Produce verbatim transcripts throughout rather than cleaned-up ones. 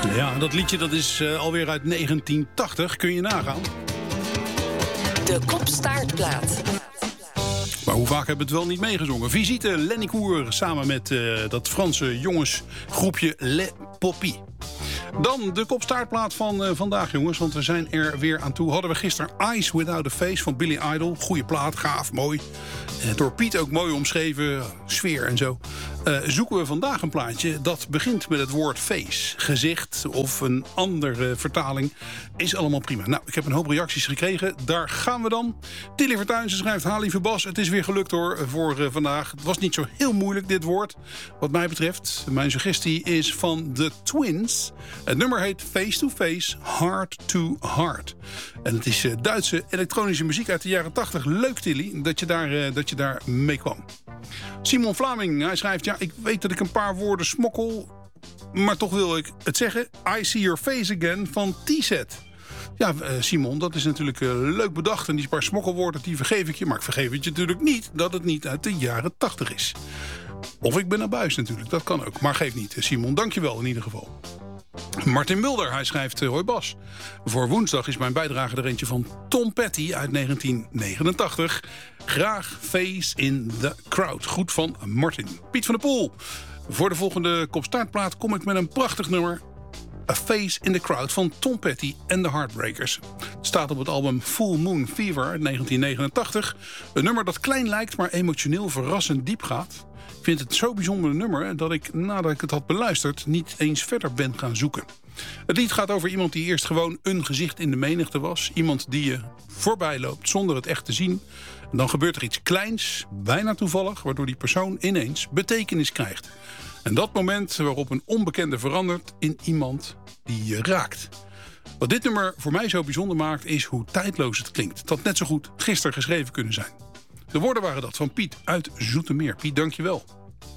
Ja, dat liedje dat is uh, alweer uit negentien tachtig. Kun je nagaan. De Kopstaartplaat. Maar hoe vaak hebben we het wel niet meegezongen? Visite Lenny Koer samen met uh, dat Franse jongensgroepje Le Poppy. Dan de kopstaartplaat van uh, vandaag, jongens. Want we zijn er weer aan toe. Hadden we gisteren Eyes Without a Face van Billy Idol. Goeie plaat, gaaf, mooi. Uh, door Piet ook mooi omschreven. Sfeer en zo. Uh, zoeken we vandaag een plaatje dat begint met het woord face. Gezicht of een andere vertaling. Is allemaal prima. Nou, ik heb een hoop reacties gekregen. Daar gaan we dan. Tilly Vertuinsen schrijft: ha, lieve Bas, het is weer gelukt hoor voor uh, vandaag. Het was niet zo heel moeilijk, dit woord. Wat mij betreft. Mijn suggestie is van The Twins. Het nummer heet Face to Face, Heart to Heart. En het is uh, Duitse elektronische muziek uit de jaren tachtig. Leuk, Tilly, dat je daar, uh, dat je daar mee kwam. Simon Vlaming, hij schrijft: ja, ik weet dat ik een paar woorden smokkel, maar toch wil ik het zeggen. I See Your Face Again van T-Set. Ja, uh, Simon, dat is natuurlijk uh, leuk bedacht. En die paar smokkelwoorden, die vergeef ik je. Maar ik vergeef het je natuurlijk niet dat het niet uit de jaren tachtig is. Of ik ben naar buis natuurlijk, dat kan ook. Maar geef niet, Simon, dankjewel in ieder geval. Martin Mulder, hij schrijft: hoi Bas. Voor woensdag is mijn bijdrage er eentje van Tom Petty uit negentien negenentachtig. Graag Face in the Crowd. Goed van Martin. Piet van der Poel. Voor de volgende kopstaartplaat kom ik met een prachtig nummer. A Face in the Crowd van Tom Petty en de Heartbreakers. Het staat op het album Full Moon Fever uit negentien negenentachtig. Een nummer dat klein lijkt, maar emotioneel verrassend diep gaat. Ik vind het zo'n bijzonder nummer dat ik, nadat ik het had beluisterd, niet eens verder ben gaan zoeken. Het lied gaat over iemand die eerst gewoon een gezicht in de menigte was. Iemand die je voorbij loopt zonder het echt te zien. En dan gebeurt er iets kleins, bijna toevallig, waardoor die persoon ineens betekenis krijgt. En dat moment waarop een onbekende verandert in iemand die je raakt. Wat dit nummer voor mij zo bijzonder maakt, is hoe tijdloos het klinkt. Het had net zo goed gisteren geschreven kunnen zijn. De woorden waren dat van Piet uit Zoetermeer. Piet, dankjewel.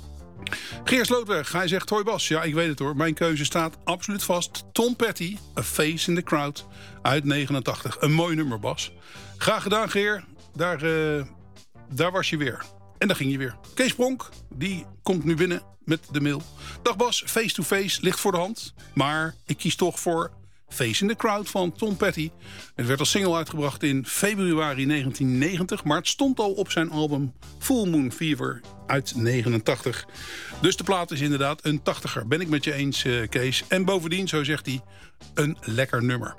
Geert Slootweg, hij zegt: hoi Bas, ja ik weet het hoor, mijn keuze staat absoluut vast. Tom Petty, A Face in the Crowd uit negenentachtig. Een mooi nummer, Bas. Graag gedaan, Geer. Daar, uh, daar was je weer. En daar ging je weer. Kees Pronk, die komt nu binnen met de mail. Dag Bas, Face to Face ligt voor de hand. Maar ik kies toch voor Face in the Crowd van Tom Petty. Het werd als single uitgebracht in februari negentien negentig... maar het stond al op zijn album Full Moon Fever uit negenentachtig. Dus de plaat is inderdaad een tachtiger. Ben ik met je eens, uh, Kees. En bovendien, zo zegt hij, een lekker nummer.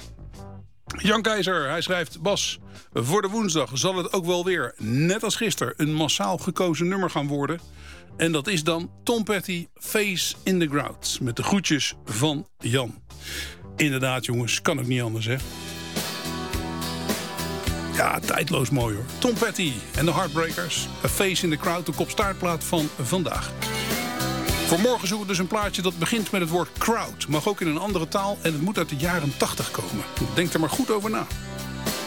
Jan Keizer, hij schrijft: Bas, voor de woensdag zal het ook wel weer, net als gisteren, een massaal gekozen nummer gaan worden. En dat is dan Tom Petty, Face in the Crowd. Met de groetjes van Jan. Inderdaad, jongens, kan ook niet anders, hè? Ja, tijdloos mooi, hoor. Tom Petty en de Heartbreakers. A Face in the Crowd, de kopstaartplaat van vandaag. Voor morgen zoeken we dus een plaatje dat begint met het woord crowd. Mag ook in een andere taal en het moet uit de jaren tachtig komen. Denk er maar goed over na.